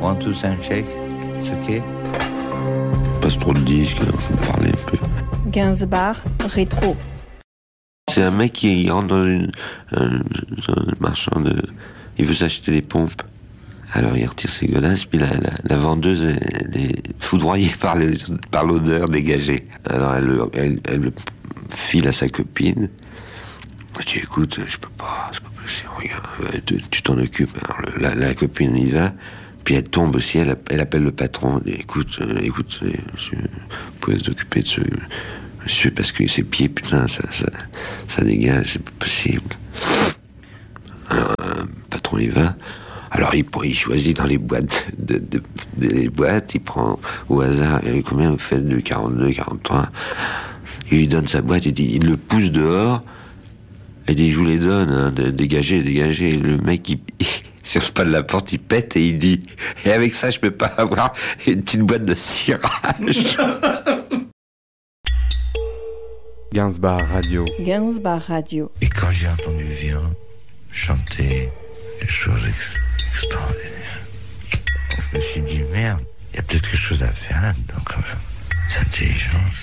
prend tout un chèque, ce qui est. Passe trop de disques, il faut parler un peu. Gainsbar rétro. C'est un mec qui rentre dans un marchand de... Il veut s'acheter des pompes. Alors il retire ses godasses, puis la vendeuse elle est foudroyée par l'odeur dégagée. Alors elle le file à sa copine. Elle dit écoute, je peux pas, c'est pas possible, regarde, tu t'en occupes. Alors la copine y va, puis elle tombe aussi, elle appelle le patron. Elle dit, écoute, monsieur, vous pouvez vous occuper de ce monsieur, parce que ses pieds, putain, ça dégage, c'est pas possible. Alors le patron y va. Alors il choisit dans les boîtes, les boîtes, il prend au hasard, combien vous faites de 42, 43. Il lui donne sa boîte, il le pousse dehors, et il dit je vous les donne, hein, dégagez. Et le mec, il sur le pas de la porte, il pète et il dit et avec ça je peux pas avoir une petite boîte de cirage. Gainsbar Radio. Gainsbar Radio. Et quand j'ai entendu Vian chanter des choses extraordinaires, je me suis dit merde, il y a peut-être quelque chose à faire là-dedans quand même. C'est intelligent.